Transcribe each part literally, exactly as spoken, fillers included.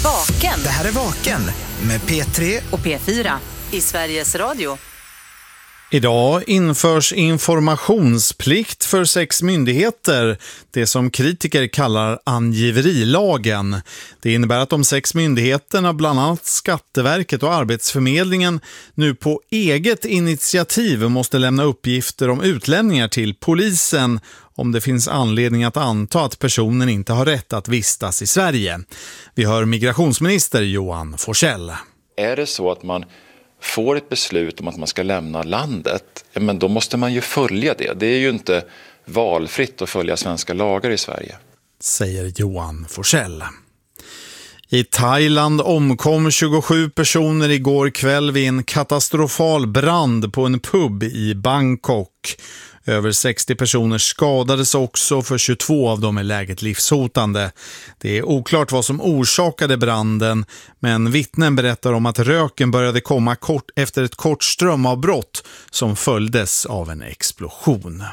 Vaken. Det här är Vaken med P tre och P fyra i Sveriges Radio. Idag införs informationsplikt för sex myndigheter, det som kritiker kallar angiverilagen. Det innebär att de sex myndigheterna, bland annat Skatteverket och Arbetsförmedlingen, nu på eget initiativ måste lämna uppgifter om utlänningar till polisen om det finns anledning att anta att personen inte har rätt att vistas i Sverige. Vi hör migrationsminister Johan Forssell. Är det så att man får ett beslut om att man ska lämna landet, ja, men då måste man ju följa det. Det är ju inte valfritt att följa svenska lagar i Sverige. Säger Johan Forssell. I Thailand omkom tjugosju personer igår kväll vid en katastrofal brand på en pub i Bangkok. Över sextio personer skadades också, för tjugotvå av dem är läget livshotande. Det är oklart vad som orsakade branden, men vittnen berättar om att röken började komma kort efter ett kort strömavbrott som följdes av en explosion.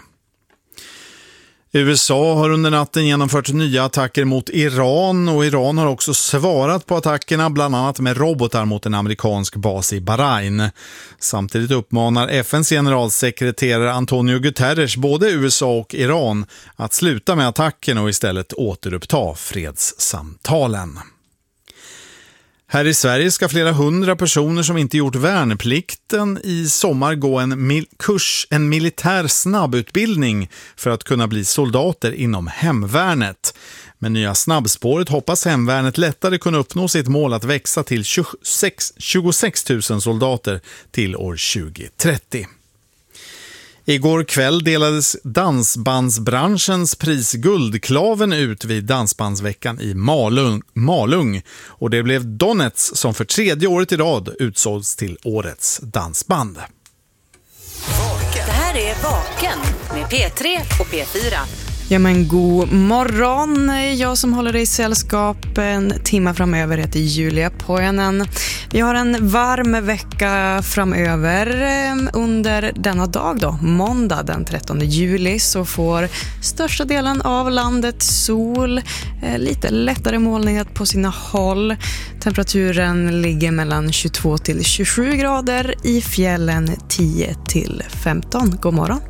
U S A har under natten genomfört nya attacker mot Iran, och Iran har också svarat på attackerna, bland annat med robotar mot en amerikansk bas i Bahrain. Samtidigt uppmanar F N:s generalsekreterare Antonio Guterres både U S A och Iran att sluta med attacken och istället återuppta fredssamtalen. Här i Sverige ska flera hundra personer som inte gjort värnplikten i sommar gå en mil- kurs, en militär snabbutbildning för att kunna bli soldater inom hemvärnet. Med nya snabbspåret hoppas hemvärnet lättare kunna uppnå sitt mål att växa till tjugosex tusen soldater till år tjugo trettio. Igår kväll delades dansbandsbranschens pris Guldklaven ut vid Dansbandsveckan i Malung, Malung och det blev Donets som för tredje året i rad utsågs till årets dansband. Det här är Vaken med P tre och P fyra. Ja, men god morgon. Jag som håller dig i sällskap en timme framöver heter Julia Pojanen. Vi har en varm vecka framöver. Under denna dag då, måndag den trettonde juli, så får största delen av landet sol. Lite lättare molningar på sina håll. Temperaturen ligger mellan tjugotvå till tjugosju grader, i fjällen tio till femton. God morgon.